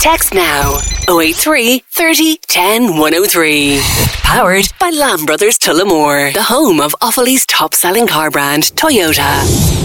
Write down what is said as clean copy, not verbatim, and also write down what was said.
Text now 083 30 10 103. Powered by Lamb Brothers Tullamore, the home of Offaly's top-selling car brand, Toyota.